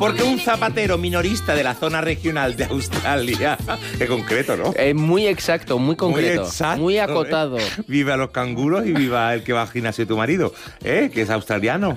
Porque un zapatero minorista de la zona regional de Australia, qué concreto, ¿no? Muy exacto, muy concreto, Muy exacto, muy acotado. Viva los canguros y viva el que va al gimnasio de tu marido, que es australiano.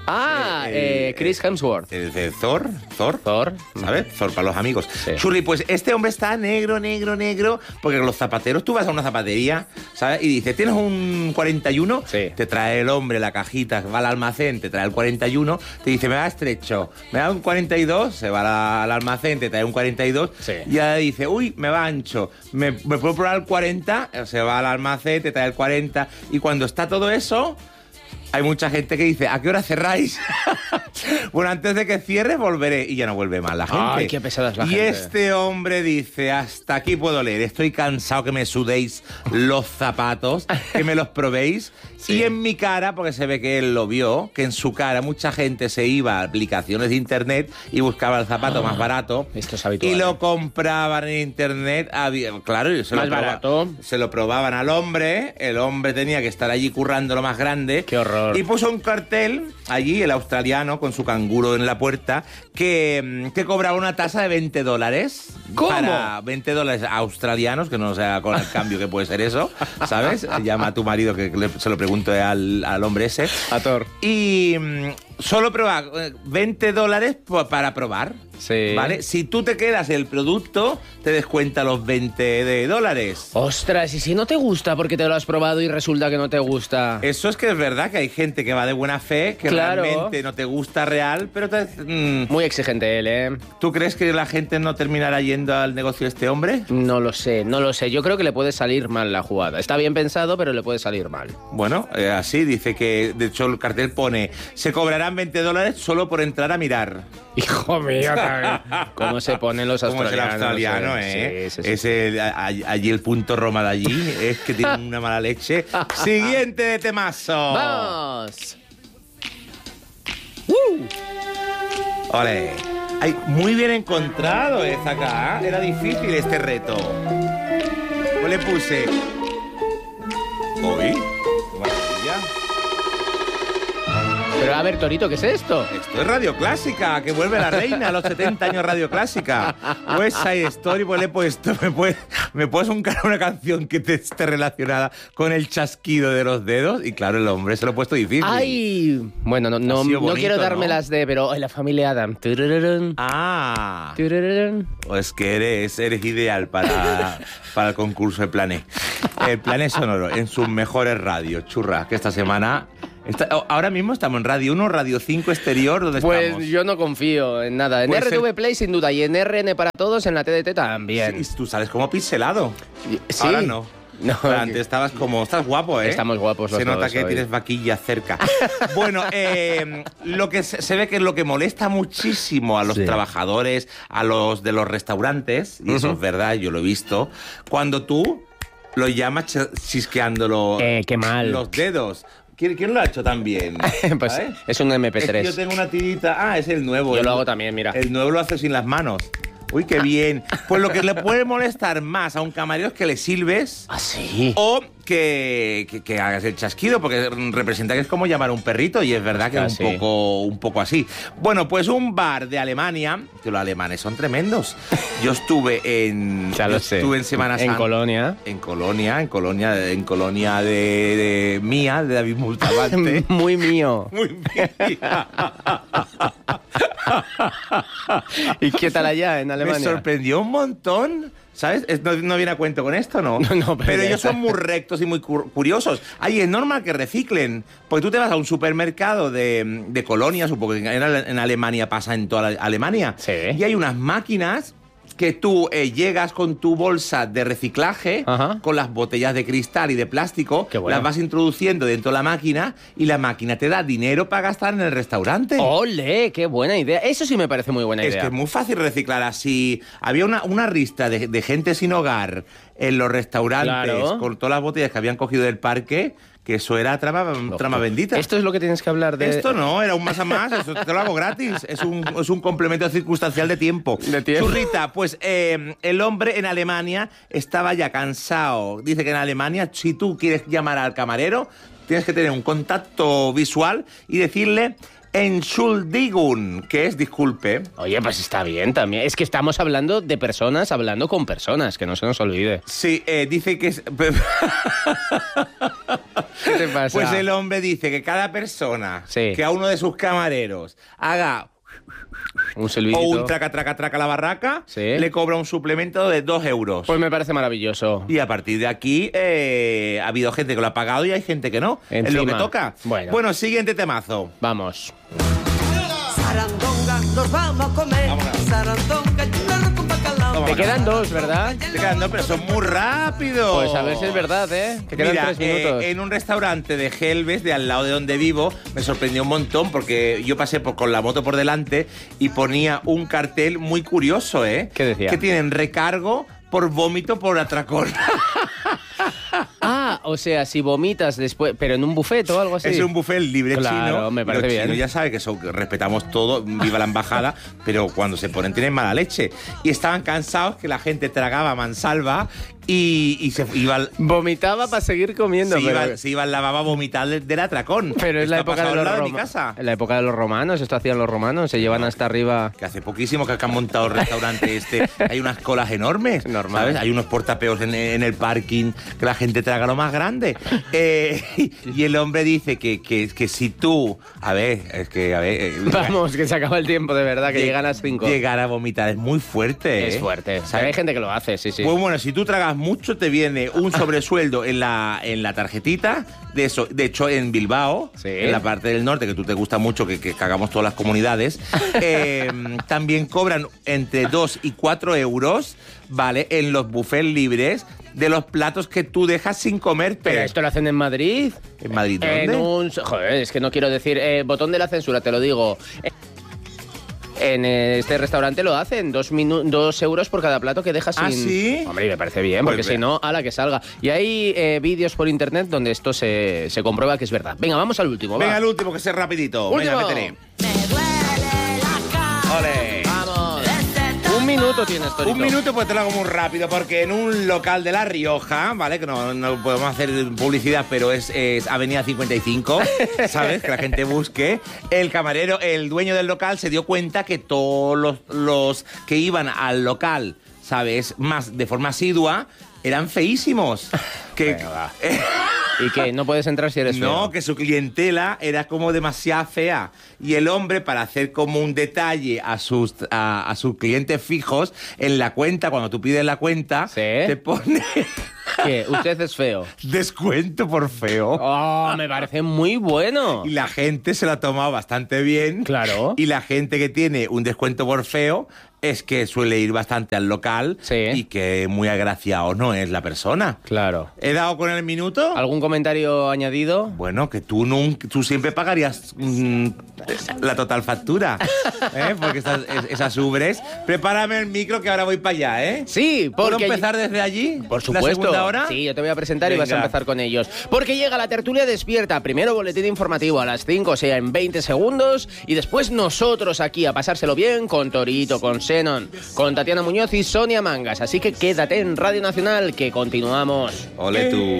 Chris Hemsworth. El de Thor, ¿sabes? Thor para los amigos. Sí. Churri, pues este hombre está negro, porque los zapateros, tú vas a una zapatería, ¿sabes? Y dices, ¿tienes un 41? Sí. Te trae el hombre la cajita, va al almacén, te trae el 41, te dice, me da estrecho, me da un 42, se va al almacén, te trae un 42, Sí. y ya dice, uy, me va ancho, ¿me puedo probar el 40? Se va al almacén, te trae el 40, y cuando está todo eso... Hay mucha gente que dice, ¿a qué hora cerráis? Bueno, antes de que cierre volveré. Y ya no vuelve más la gente. Ay, qué pesada es la gente. Y este hombre dice, hasta aquí puedo leer. Estoy cansado que me sudéis los zapatos, que me los probéis. Sí. Y en mi cara, porque se ve que él lo vio, que en su cara mucha gente se iba a aplicaciones de internet y buscaba el zapato más barato. Esto es habitual. Y lo compraban en internet. Claro, y Más barato. se lo probaban al hombre. El hombre tenía que estar allí currando lo más grande. Qué horror. Y puso un cartel allí, el australiano, con su canguro en la puerta, que cobraba una tasa de $20. ¿Cómo? Para $20 australianos, que no sé con el cambio que puede ser eso, ¿sabes? Llama a tu marido que se lo pregunte al hombre ese. A Thor. Y solo prueba $20 para probar. Sí. ¿Vale? Si tú te quedas el producto, te descuenta los $20. Ostras, ¿y si no te gusta porque te lo has probado y resulta que no te gusta? Eso es que es verdad que hay gente que va de buena fe, que Claro. realmente no te gusta real, pero Muy exigente él, ¿eh? ¿tú crees que la gente no terminará yendo al negocio de este hombre? No lo sé. Yo creo que le puede salir mal la jugada. Está bien pensado, pero le puede salir mal. Bueno, así dice que, de hecho, el cartel pone, se cobrarán $20 solo por entrar a mirar. Hijo mío, ¿cómo se ponen los Como australianos? es el australiano, ¿eh? Sí, sí, sí. Es allí el punto Roma de allí, es que tiene una mala leche. Siguiente de temazo. ¡Vamos! Ole. Ay, muy bien encontrado esta acá. Era difícil este reto. Pues le puse... Uy, maravilla. Pero a ver, Torito, ¿qué es esto? Esto es Radio Clásica, que vuelve la reina a los 70 años Radio Clásica. West Side Story, pues le he puesto... ¿Me puedes buscar una canción que te esté relacionada con el chasquido de los dedos? Y claro, el hombre se lo ha puesto difícil. ¡Ay! Bueno, no bonito, quiero darme ¿no? las de... Pero la familia Adam. Turururun, Ah, turururun. pues que eres ideal para el concurso de Plané. El Plané Sonoro, en sus mejores radios, churra, que esta semana... ahora mismo estamos en Radio 1, Radio 5 Exterior, ¿dónde Pues estamos? yo no confío en nada. En Pues RTV Play sin duda y en RN para todos, en la TDT también. Sí, tú sales como pixelado. Sí. Ahora no. No, Pero antes estabas como... Estás guapo, ¿eh? Estamos guapos los Se nota dos que hoy. tienes vaquilla cerca. Bueno, lo que se ve que es lo que molesta muchísimo a los Sí. trabajadores, a los de los restaurantes, y eso es verdad, yo lo he visto, cuando tú lo llamas chisqueando qué mal. los dedos. ¿Quién lo ha hecho también? Pues ¿Sabes? es un Es que yo MP3. tengo una tirita... Ah, es el nuevo. Yo lo hago también, mira. El nuevo lo hace sin las manos. Uy, qué bien. Pues lo que le puede molestar más a un camarero es que le silbes ¿Ah, sí? o que hagas el chasquido, porque representa que es como llamar a un perrito y es verdad que es un poco así. Bueno, pues un bar de Alemania, que los alemanes son tremendos. Yo estuve en... Ya lo sé. Estuve en Semana Santa. En Colonia. En Colonia de Mía, de David Bustamante. Muy mío. Muy bien. ¿Y qué tal allá en Alemania? Me sorprendió un montón. ¿Sabes? No viene a cuento con esto, ¿no? No, pero ya ellos está. son muy rectos y muy curiosos. Ahí es normal que reciclen. Porque tú te vas a un supermercado de Colonia, supongo que en Alemania pasa en toda Alemania. Sí. Y hay unas máquinas que tú llegas con tu bolsa de reciclaje, Ajá. con las botellas de cristal y de plástico, Qué bueno. las vas introduciendo dentro de la máquina y la máquina te da dinero para gastar en el restaurante. ¡Ole! ¡Qué buena idea! Eso sí me parece muy buena Es idea. que es muy fácil reciclar así. Había una ristra de gente sin hogar en los restaurantes, Claro. con todas las botellas que habían cogido del parque, que eso era trama bendita. Esto es lo que tienes que hablar de... Esto no, era un más a más, eso te lo hago gratis. Es un complemento circunstancial de tiempo. De tiempo. Churrita, pues el hombre en Alemania estaba ya cansado. Dice que en Alemania, si tú quieres llamar al camarero, tienes que tener un contacto visual y decirle Entschuldigung, que es disculpe. Oye, pues está bien también. Es que estamos hablando de personas hablando con personas, que no se nos olvide. Sí, dice que es... ¿Qué te pasa? Pues el hombre dice que cada persona Sí. que a uno de sus camareros haga Un silbidito. o un traca, traca, traca a la barraca, Sí. le cobra un suplemento de 2 euros. Pues me parece maravilloso. Y a partir de aquí ha habido gente que lo ha pagado y hay gente que no. Es lo que Encima. toca. Bueno. Siguiente temazo. Vamos. Sarandonga, nos vamos a comer. Vámonos. Sarandonga, yo con bacalao. Vamos. Te quedan 2, ¿verdad? Te quedan 2, pero son muy rápidos. Pues a ver si es verdad, ¿eh? Que quedan Mira, 3 minutos. en un restaurante de Gelbes, de al lado de donde vivo, me sorprendió un montón porque yo pasé con la moto por delante y ponía un cartel muy curioso, ¿eh? ¿Qué decía? Que tienen recargo por vómito por atracón. Ah, o sea, si vomitas después, pero en un buffet o algo así. Es un buffet libre Claro, chino. me parece y los bien. chinos ya sabes que respetamos todo, viva la embajada, pero cuando se ponen tienen mala leche. Y estaban cansados que la gente tragaba mansalva y se iba al... Vomitaba para seguir comiendo. Se iba al lavabo a vomitar del atracón. Pero es la Esto ha época de pasado los al lado de mi romanos. casa. En la época de los romanos, esto hacían los romanos, se llevan hasta arriba. Que hace poquísimo que han montado el restaurante este. Hay unas colas enormes. Normal. ¿Sabes? Hay unos portapeos en el parking que la gente traga lo más grande. Y el hombre dice que si tú... A ver... Vamos, que se acaba el tiempo, de verdad, que llegan a las 5. Llegar a vomitar es muy fuerte. Es fuerte. O sea, hay gente que lo hace, sí, sí. Pues bueno, si tú tragas mucho, te viene un sobresueldo en la tarjetita. De eso, de hecho, en Bilbao, Sí. en la parte del norte, que tú te gusta mucho, que hagamos todas las comunidades, también cobran entre 2 y 4 euros, ¿vale? En los buffets libres de los platos que tú dejas sin comerte. Pero esto lo hacen en Madrid. ¿En Madrid dónde? En un... Joder, es que no quiero decir... botón de la censura, te lo digo. En este restaurante lo hacen, 2 euros por cada plato que dejas sin... ¿Ah, sí? Hombre, y me parece bien, porque Pues si no, a la que salga. Y hay vídeos por internet donde esto se comprueba que es verdad. Venga, vamos al último, Venga, va. el último, que sea rapidito. Último. Venga, métele. Me duele la cara. ¡Ole! Vamos. Un minuto tienes, Torito. Un minuto, pues te lo hago muy rápido, porque en un local de La Rioja, ¿vale? Que no podemos hacer publicidad, pero es Avenida 55, ¿sabes? Que la gente busque. El camarero, el dueño del local, se dio cuenta que todos los que iban al local, ¿sabes? Más de forma asidua, eran feísimos. Venga, va. ¿Y qué? ¿No puedes entrar si eres No, feo? que su clientela era como demasiado fea. Y el hombre, para hacer como un detalle a sus clientes fijos, en la cuenta, cuando tú pides la cuenta, ¿Sí? te pone ¿Qué? ¿Usted es feo? descuento por feo. ¡Oh, me parece muy bueno! Y la gente se lo ha tomado bastante bien. Claro. Y la gente que tiene un descuento por feo es que suele ir bastante al local. Sí. Y que muy agraciado no es la persona. Claro. ¿He dado con el minuto? ¿Algún comentario añadido? Bueno, que tú siempre pagarías la total factura, ¿eh? Porque esas ubres. Prepárame el micro que ahora voy para allá, ¿eh? Sí, ¿Puedo porque... empezar desde allí? Por ¿La supuesto. segunda hora? Sí, yo te voy a presentar y vas a Venga. empezar con ellos. Porque llega la tertulia despierta. Primero boletín informativo a las 5, o sea, en 20 segundos. Y después nosotros aquí a pasárselo bien con Torito, con Xenon, con Tatiana Muñoz y Sonia Mangas. Así que quédate en Radio Nacional, que continuamos. Ole tú.